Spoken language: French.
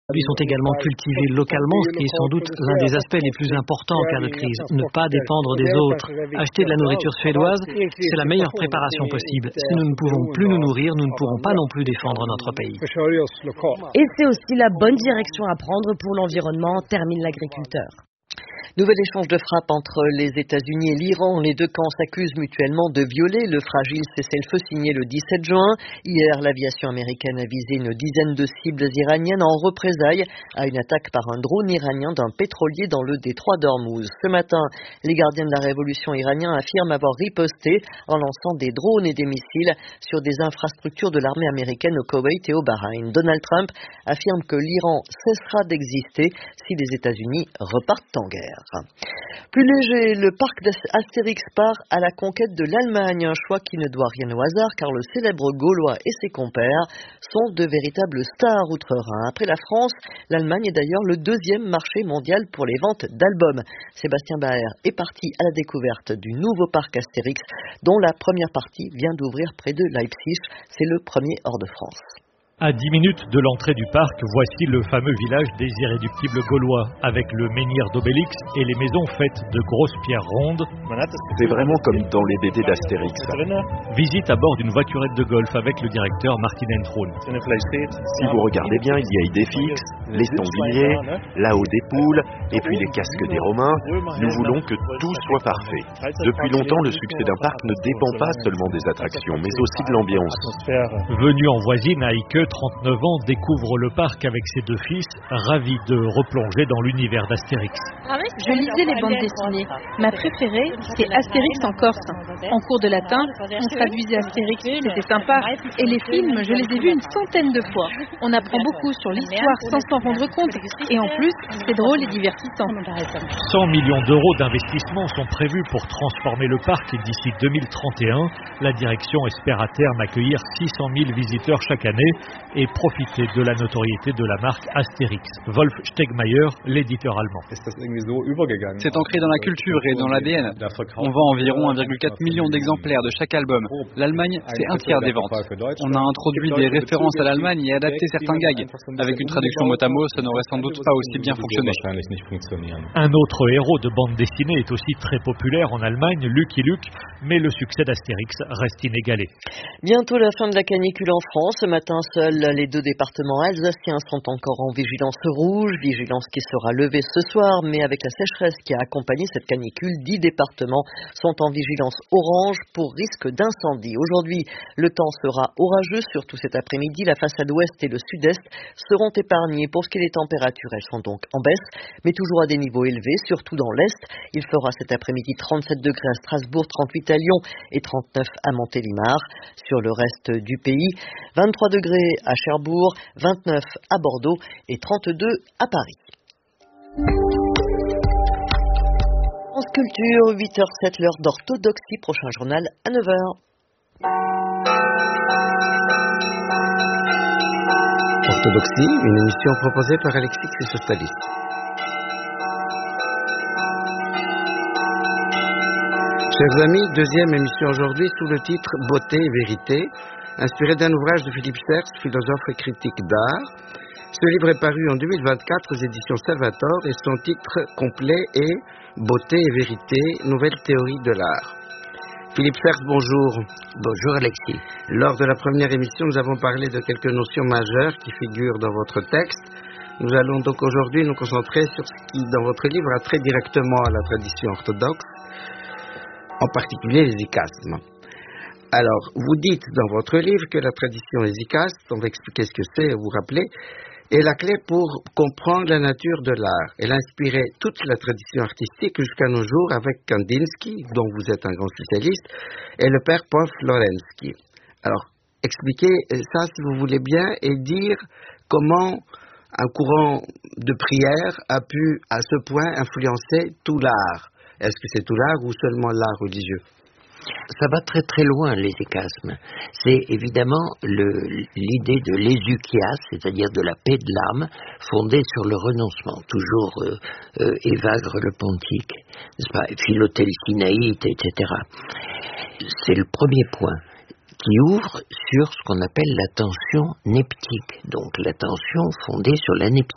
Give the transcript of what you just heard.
Ils sont également cultivés localement, ce qui est sans doute l'un des aspects les plus importants en cas de crise. Ne pas dépendre des autres. Acheter de la nourriture suédoise, c'est la meilleure préparation possible. Si nous ne pouvons plus nous nourrir, nous ne pourrons pas non plus défendre notre pays. Et c'est aussi la bonne direction à prendre pour l'environnement, termine l'agriculteur. Nouvel échange de frappes entre les États-Unis et l'Iran. Les deux camps s'accusent mutuellement de violer le fragile cessez-le-feu signé le 17 juin. Hier, l'aviation américaine a visé une dizaine de cibles iraniennes en représailles à une attaque par un drone iranien d'un pétrolier dans le détroit d'Ormuz. Ce matin, les gardiens de la révolution iraniens affirment avoir riposté en lançant des drones et des missiles sur des infrastructures de l'armée américaine au Koweït et au Bahreïn. Donald Trump affirme que l'Iran cessera d'exister si les États-Unis repartent en guerre. Plus léger, le parc d'Astérix part à la conquête de l'Allemagne, un choix qui ne doit rien au hasard car le célèbre Gaulois et ses compères sont de véritables stars outre-Rhin. Après la France, l'Allemagne est d'ailleurs le deuxième marché mondial pour les ventes d'albums. Sébastien Baer est parti à la découverte du nouveau parc Astérix dont la première partie vient d'ouvrir près de Leipzig. C'est le premier hors de France. À 10 minutes de l'entrée du parc, voici le fameux village des irréductibles gaulois, avec le menhir d'Obélix et les maisons faites de grosses pierres rondes. C'est vraiment comme dans les BD d'Astérix. Visite à bord d'une voiturette de golf avec le directeur Martin Entroun. Si vous regardez bien, il y a idée fixe, les sangliers, là-haut des poules, et puis les casques des Romains. Nous voulons que tout soit parfait. Depuis longtemps, le succès d'un parc ne dépend pas seulement des attractions, mais aussi de l'ambiance. Venu en voisine à Ike, 39 ans, découvre le parc avec ses deux fils, ravis de replonger dans l'univers d'Astérix. Je lisais les bandes dessinées. Ma préférée, c'est Astérix en Corse. En cours de latin, on traduisait Astérix, c'était sympa. Et les films, je les ai vus une centaine de fois. On apprend beaucoup sur l'histoire sans s'en rendre compte. Et en plus, c'est drôle et divertissant. 100 millions d'euros d'investissement sont prévus pour transformer le parc d'ici 2031. La direction espère à terme accueillir 600 000 visiteurs chaque année et profiter de la notoriété de la marque Astérix. Wolf Stegmaier, l'éditeur allemand. C'est ancré dans la culture et dans l'ADN. On vend environ 1,4 million d'exemplaires de chaque album. L'Allemagne, c'est un tiers des ventes. On a introduit des références à l'Allemagne et adapté certains gags. Avec une traduction mot à mot, ça n'aurait sans doute pas aussi bien fonctionné. Un autre héros de bande dessinée est aussi très populaire en Allemagne, Lucky Luke, mais le succès d'Astérix reste inégalé. Bientôt la fin de la canicule en France. Ce matin, seuls les deux départements alsaciens sont encore en vigilance rouge, vigilance qui sera levée ce soir, mais avec la sécheresse qui a accompagné cette canicule, 10 départements sont en vigilance orange pour risque d'incendie. Aujourd'hui, le temps sera orageux, surtout cet après-midi. La façade ouest et le sud-est seront épargnés. Pour ce qui est des températures, elles sont donc en baisse, mais toujours à des niveaux élevés, surtout dans l'est. Il fera cet après-midi 37 degrés à Strasbourg, 38 à Lyon et 39 à Montélimar. Sur le reste du pays, 23 degrés à Cherbourg, 29 à Bordeaux et 32 à Paris. En Culture, 8h07, l'heure d'orthodoxie, prochain journal à 9h. Orthodoxie, une émission proposée par Alexis Chrysostalis. Chers amis, deuxième émission aujourd'hui sous le titre Beauté et vérité, inspiré d'un ouvrage de Philippe Serres, philosophe et critique d'art. Ce livre est paru en 2024 aux éditions Salvator et son titre complet est Beauté et vérité, nouvelle théorie de l'art. Philippe Serres, bonjour. Bonjour Alexis. Lors de la première émission, nous avons parlé de quelques notions majeures qui figurent dans votre texte. Nous allons donc aujourd'hui nous concentrer sur ce qui, dans votre livre, a trait directement à la tradition orthodoxe, en particulier les icasmes. Alors, vous dites dans votre livre que la tradition hésicaste, on va expliquer ce que c'est, vous rappelez, est la clé pour comprendre la nature de l'art. Elle a inspiré toute la tradition artistique jusqu'à nos jours avec Kandinsky, dont vous êtes un grand spécialiste, et le père Paul Florensky. Alors, expliquez ça si vous voulez bien et dire comment un courant de prière a pu à ce point influencer tout l'art. Est-ce que c'est tout l'art ou seulement l'art religieux ? Ça va très très loin, l'hésychasme. C'est évidemment l'idée de l'hésychias, c'est-à-dire de la paix de l'âme, fondée sur le renoncement. Toujours Évagre le Pontique, n'est-ce pas, Philothèle Sinaïte, etc. C'est le premier point qui ouvre sur ce qu'on appelle l'attention neptique, donc l'attention fondée sur la neptique.